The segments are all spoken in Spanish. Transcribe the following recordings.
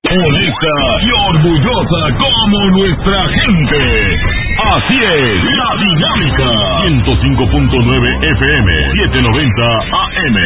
Honesta y orgullosa como nuestra gente. Así es, La Dinámica. 105.9 FM, 790 AM.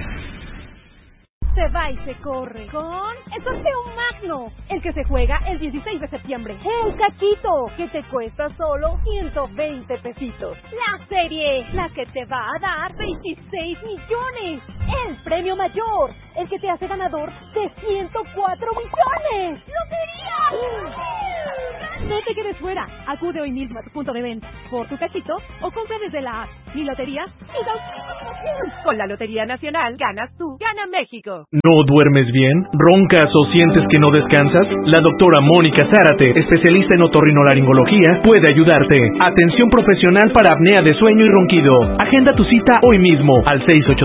Se va y se corre con el sorteo magno, el que se juega el 16 de septiembre. El cachito, que te cuesta solo 120 pesitos. La serie, la que te va a dar 26 millones. El premio mayor, el que te hace ganador de 104 millones. ¡Lotería! No te quedes fuera. Acude hoy mismo a tu punto de venta por tu cachito o compra desde la app Mi Lotería y da. Con la Lotería Nacional ganas tú, gana México. ¿No duermes bien? ¿Roncas o sientes que no descansas? La doctora Mónica Zárate, especialista en otorrinolaringología, puede ayudarte. Atención profesional para apnea de sueño y ronquido. Agenda tu cita hoy mismo al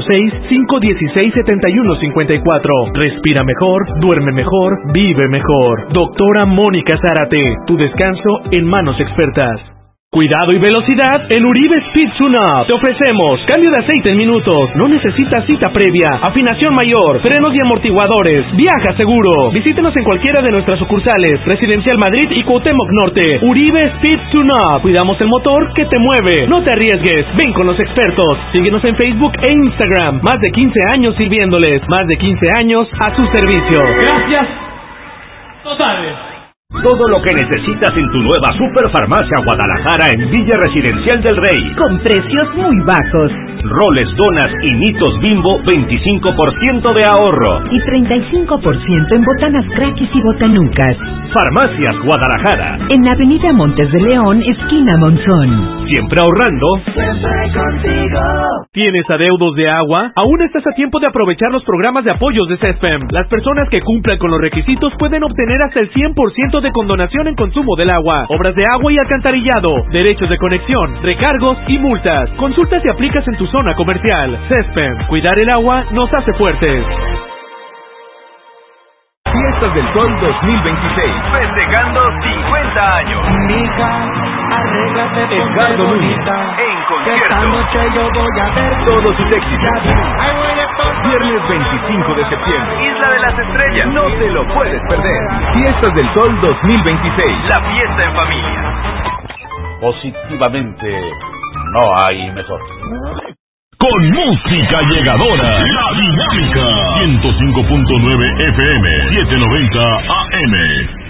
686-516-7154. Respira mejor, duerme mejor, vive mejor. Doctora Mónica Zárate, tu descanso en manos expertas. Cuidado y velocidad en Uribe Speed Tune-Up. Te ofrecemos cambio de aceite en minutos. No necesitas cita previa. Afinación mayor, frenos y amortiguadores. Viaja seguro. Visítenos en cualquiera de nuestras sucursales. Residencial Madrid y Cuauhtémoc Norte. Uribe Speed Tune-Up. Cuidamos el motor que te mueve. No te arriesgues. Ven con los expertos. Síguenos en Facebook e Instagram. Más de 15 años sirviéndoles. Más de 15 años a su servicio. Gracias totales. Todo lo que necesitas en tu nueva Superfarmacia Guadalajara en Villa Residencial del Rey. Con precios muy bajos. Roles, donas y nitos Bimbo, 25% de ahorro. Y 35% en botanas Crackis y botanucas. Farmacias Guadalajara. En Avenida Montes de León, esquina Monzón. Siempre ahorrando. Siempre contigo. ¿Tienes adeudos de agua? Aún estás a tiempo de aprovechar los programas de apoyos de CESPEM. Las personas que cumplan con los requisitos pueden obtener hasta el 100% de condonación en consumo del agua, obras de agua y alcantarillado, derechos de conexión, recargos y multas. Consulta si aplicas en tu zona comercial. CESPEM, cuidar el agua nos hace fuertes. Fiestas del Sol 2026, festejando 50 años. Mija, arréglate Edgardo Núñez, en concierto. Esta noche yo voy a ver Todos sus éxitos. Viernes 25 de septiembre, Isla de las Estrellas. No te lo puedes perder. Fiestas del Sol 2026, la fiesta en familia. Positivamente, no hay mejor. Con música llegadora, La Dinámica. 105.9 FM, 790 AM.